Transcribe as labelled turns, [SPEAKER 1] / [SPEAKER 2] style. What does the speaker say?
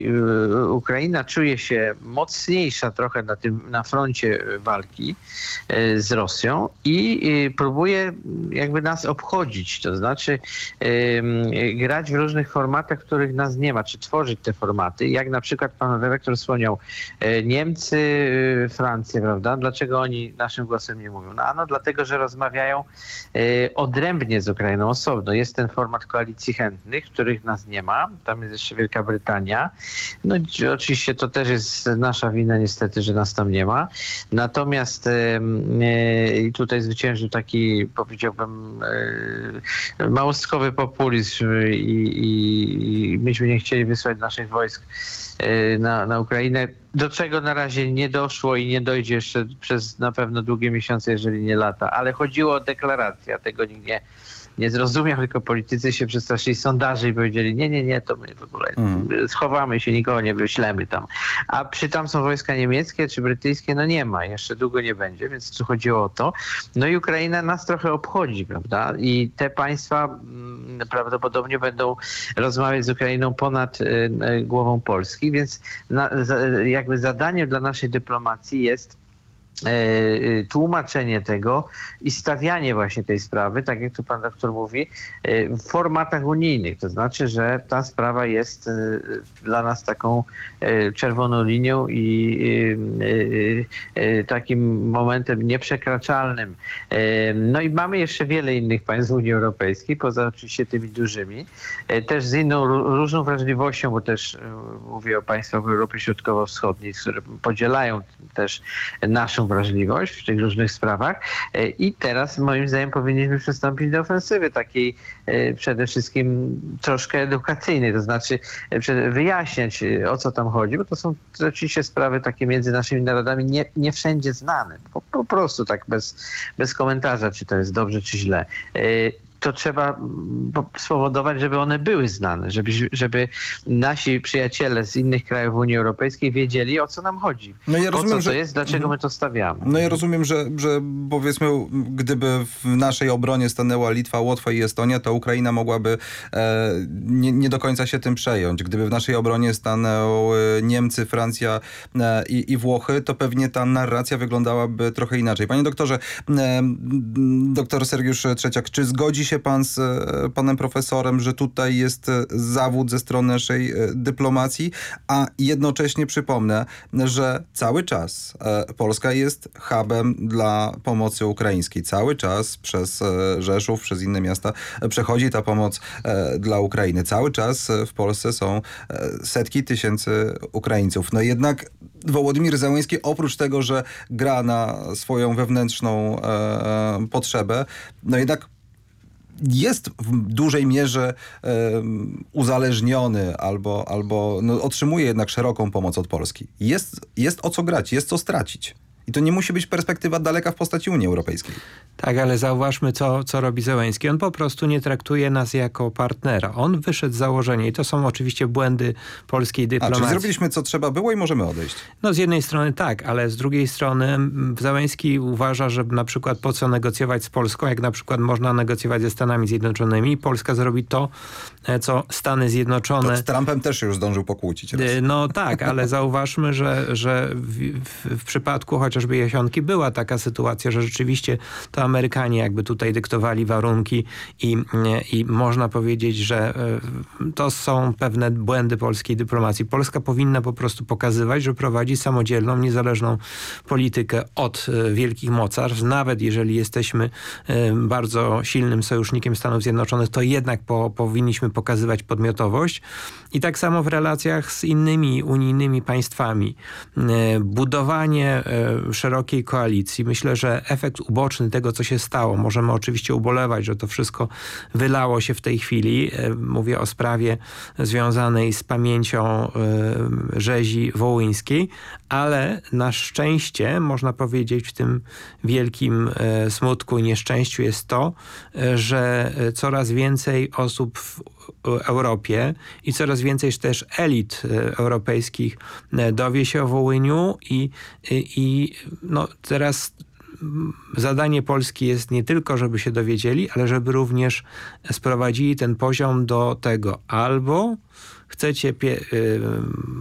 [SPEAKER 1] Ukraina czuje się mocniejsza trochę na froncie walki z Rosją i próbuje jakby nas obchodzić, to znaczy grać w różnych formatach, w których nas nie ma, czy tworzyć te formaty, jak na przykład pan dyrektor wspomniał, Niemcy, Francja, prawda? Dlaczego oni naszym głosem nie mówią? No dlatego, że rozmawiają odrębnie z Ukrainą, osobno. Jest ten format koalicji chętnych, których nas nie ma. Tam jest jeszcze Wielka Brytania. No oczywiście to też jest nasza wina niestety, że nas tam nie ma. Natomiast tutaj zwyciężył taki, powiedziałbym, małostkowy populizm i myśmy nie chcieli wysłać naszych wojsk na Ukrainę, do czego na razie nie doszło i nie dojdzie jeszcze przez na pewno długie miesiące, jeżeli nie lata. Ale chodziło o deklarację, a tego nikt nie zrozumiał, tylko politycy się przestraszyli, sondaży i powiedzieli nie, to my w ogóle schowamy się, nikogo nie wyślemy tam. A tam są wojska niemieckie czy brytyjskie, no nie ma, jeszcze długo nie będzie, więc tu chodziło o to. No i Ukraina nas trochę obchodzi, prawda? I te państwa prawdopodobnie będą rozmawiać z Ukrainą ponad głową Polski, więc jakby zadaniem dla naszej dyplomacji jest tłumaczenie tego i stawianie właśnie tej sprawy, tak jak tu pan doktor mówi, w formatach unijnych. To znaczy, że ta sprawa jest dla nas taką czerwoną linią i takim momentem nieprzekraczalnym. No i mamy jeszcze wiele innych państw w Unii Europejskiej, poza oczywiście tymi dużymi, też z inną różną wrażliwością, bo też mówię o państwach w Europie Środkowo-Wschodniej, które podzielają też naszą wrażliwość w tych różnych sprawach i teraz moim zdaniem powinniśmy przystąpić do ofensywy takiej przede wszystkim troszkę edukacyjnej, to znaczy wyjaśniać, o co tam chodzi, bo to są oczywiście sprawy takie między naszymi narodami nie wszędzie znane, po prostu tak bez komentarza, czy to jest dobrze, czy źle. To trzeba spowodować, żeby one były znane, żeby nasi przyjaciele z innych krajów Unii Europejskiej wiedzieli, o co nam chodzi.
[SPEAKER 2] No ja rozumiem,
[SPEAKER 1] o co to jest, dlaczego my to stawiamy.
[SPEAKER 2] No ja rozumiem, że powiedzmy, gdyby w naszej obronie stanęła Litwa, Łotwa i Estonia, to Ukraina mogłaby nie do końca się tym przejąć. Gdyby w naszej obronie stanęły Niemcy, Francja i Włochy, to pewnie ta narracja wyglądałaby trochę inaczej. Panie doktorze, doktor Sergiusz Trzeciak, czy zgodzi się pan z panem profesorem, że tutaj jest zawód ze strony naszej dyplomacji, a jednocześnie przypomnę, że cały czas Polska jest hubem dla pomocy ukraińskiej. Cały czas przez Rzeszów, przez inne miasta przechodzi ta pomoc dla Ukrainy. Cały czas w Polsce są setki tysięcy Ukraińców. No jednak Wołodymyr Zełenski oprócz tego, że gra na swoją wewnętrzną potrzebę, no jednak jest w dużej mierze uzależniony albo otrzymuje jednak szeroką pomoc od Polski. Jest o co grać, jest co stracić. I to nie musi być perspektywa daleka w postaci Unii Europejskiej.
[SPEAKER 3] Tak, ale zauważmy, co robi Zełenski. On po prostu nie traktuje nas jako partnera. On wyszedł z założenia i to są oczywiście błędy polskiej dyplomacji.
[SPEAKER 2] Czyli zrobiliśmy, co trzeba było i możemy odejść.
[SPEAKER 3] No z jednej strony tak, ale z drugiej strony Zełenski uważa, że na przykład po co negocjować z Polską, jak na przykład można negocjować ze Stanami Zjednoczonymi. Polska zrobi to, co Stany Zjednoczone...
[SPEAKER 2] To z Trumpem też się już zdążył pokłócić raz.
[SPEAKER 3] No tak, ale zauważmy, że w przypadku chociażby Jasionki była taka sytuacja, że rzeczywiście to Amerykanie jakby tutaj dyktowali warunki i można powiedzieć, że to są pewne błędy polskiej dyplomacji. Polska powinna po prostu pokazywać, że prowadzi samodzielną, niezależną politykę od wielkich mocarstw. Nawet jeżeli jesteśmy bardzo silnym sojusznikiem Stanów Zjednoczonych, to jednak powinniśmy pokazywać podmiotowość. I tak samo w relacjach z innymi unijnymi państwami. Budowanie szerokiej koalicji. Myślę, że efekt uboczny tego, co się stało, możemy oczywiście ubolewać, że to wszystko wylało się w tej chwili. Mówię o sprawie związanej z pamięcią rzezi wołyńskiej, ale na szczęście, można powiedzieć, w tym wielkim smutku i nieszczęściu jest to, że coraz więcej osób w Europie i coraz więcej też elit europejskich dowie się o Wołyniu i no teraz zadanie Polski jest nie tylko, żeby się dowiedzieli, ale żeby również sprowadzili ten poziom do tego albo chcecie